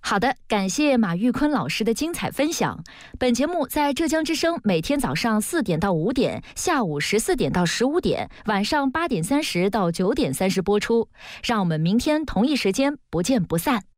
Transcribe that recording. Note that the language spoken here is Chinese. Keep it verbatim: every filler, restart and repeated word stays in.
好的，感谢马玉坤老师的精彩分享。本节目在浙江之声每天早上四点到五点，下午十四点到十五点，晚上八点三十到九点三十播出。让我们明天同一时间不见不散。